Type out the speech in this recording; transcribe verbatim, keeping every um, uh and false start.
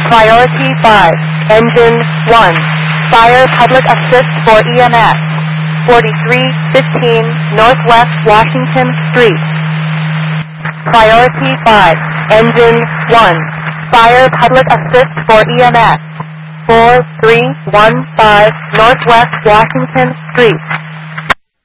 Priority five, Engine one, Fire Public Assist for E M S, forty-three fifteen Northwest Washington Street. Priority five, Engine one, Fire Public Assist for E M S, four three one five Northwest Washington Street.